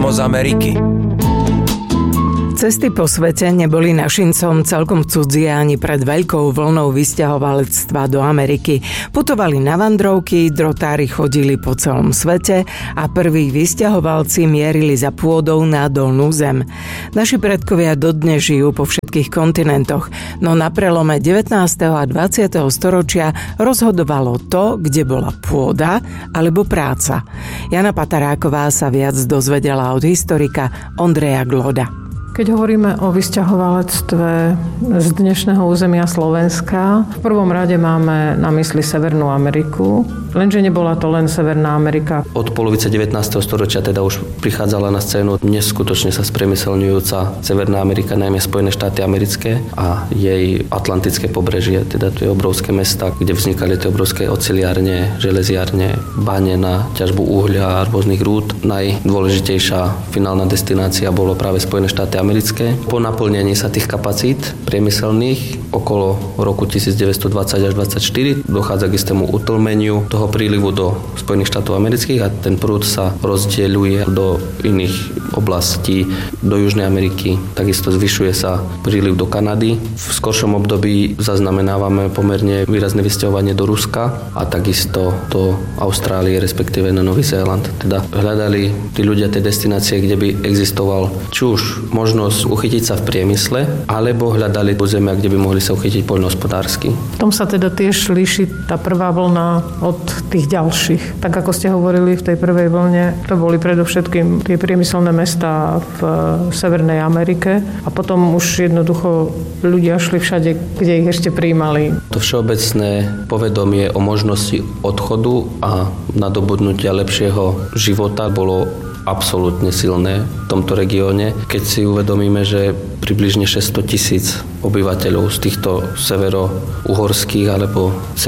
Písmo z Ameriky. Cesty po svete neboli našincom celkom cudzie ani pred veľkou vlnou vysťahovalectva do Ameriky. Putovali na vandrovky, drotári chodili po celom svete a prví vysťahovalci mierili za pôdou na dolnú zem. Naši predkovia dodnes žijú po všetkých kontinentoch, no na prelome 19. a 20. storočia rozhodovalo to, kde bola pôda alebo práca. Jana Pataráková sa viac dozvedela od historika Ondreja Gloda. Keď hovoríme o vysťahovalectve z dnešného územia Slovenska, v prvom rade máme na mysli Severnú Ameriku, lenže nebola to len Severná Amerika. Od polovice 19. storočia teda už prichádzala na scénu neskutočne sa spriemyselňujúca Severná Amerika, najmä Spojené štáty americké a jej atlantické pobrežie, teda tie obrovské mesta, kde vznikali tie obrovské oceliárne, železiárne, bane na ťažbu uhlia a rôznych rúd. Najdôležitejšia finálna destinácia bolo práve Spojené štáty americké. Po naplnení sa tých kapacít priemyselných okolo roku 1920 až 24 dochádza k istému utlmeniu toho prílivu do Spojených štátov amerických a ten prúd sa rozdeľuje do iných oblastí, do Južnej Ameriky. Takisto zvyšuje sa príliv do Kanady. V skoršom období zaznamenávame pomerne výrazné vysťahovanie do Ruska a takisto do Austrálie, respektíve na Nový Zéland. Teda hľadali tí ľudia tie destinácie, kde by existoval či už možnosť uchytiť sa v priemysle, alebo hľadali územia, kde by mohli sa uchytiť poľnohospodársky. V tom sa teda tiež líši tá prvá vlna od tých ďalších. Tak ako ste hovorili, v tej prvej vlne to boli predovšetkým tie priemyselné mestá v Severnej Amerike a potom už jednoducho ľudia šli všade, kde ich ešte prijímali. To všeobecné povedomie o možnosti odchodu a nadobudnutia lepšieho života bolo absolútne silné v tomto regióne. Keď si uvedomíme, že približne 600,000 obyvateľov z týchto severo-uhorských alebo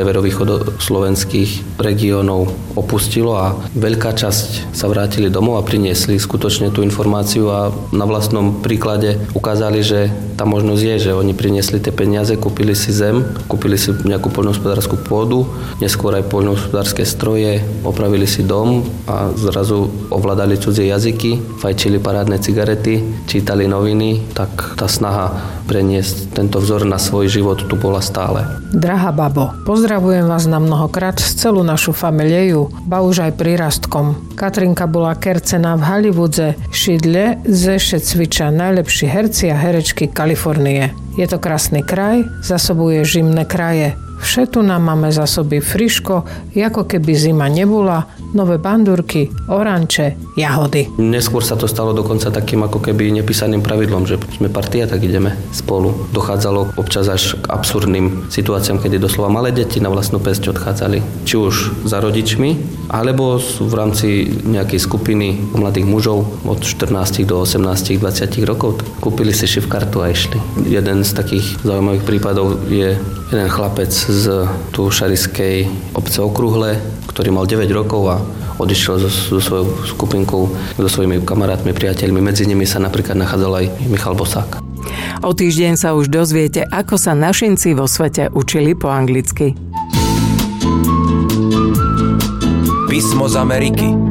severovýchodoslovenských regiónov opustilo a veľká časť sa vrátili domov a priniesli skutočne tú informáciu a na vlastnom príklade ukázali, že tá možnosť je, že oni priniesli tie peniaze, kúpili si zem, kúpili si nejakú poľnohospodárskú pôdu, neskôr aj poľnohospodárske stroje, opravili si dom a zrazu ovládali cudzie jazyky, fajčili parádne cigarety, čítali noviny, tak tá snaha preniesť tento vzor na svoj život tu bola stále. Drahá babo, pozdravujem vás na mnohokrát z celú našu familiu, ba už aj prírastkom. Katrinka bola kercená v Hollywoodze, šidle zeše cvičia najlepší herci a herečky Kalifornie. Je to krásny kraj, zasobuje žimné kraje. Všetu nám máme zásoby friško, ako keby zima nebola, nové bandúrky, oranče, jahody. Neskôr sa to stalo dokonca takým ako keby nepísaným pravidlom, že sme partia, tak ideme spolu. Dochádzalo občas až k absurdným situáciám, kedy doslova malé deti na vlastnú päsť odchádzali. Či už za rodičmi, alebo v rámci nejakej skupiny mladých mužov od 14 do 18, 20 rokov. Kúpili si šifkartu a išli. Jeden z takých zaujímavých prípadov je jeden chlapec z Šariskej obce Okrúhle, ktorý mal 9 rokov a odišiel so svojou skupinkou, so svojimi kamarátmi, priateľmi. Medzi nimi sa napríklad nachádzal aj Michal Bosák. O týždeň sa už dozviete, ako sa našinci vo svete učili po anglicky. Písmo z Ameriky.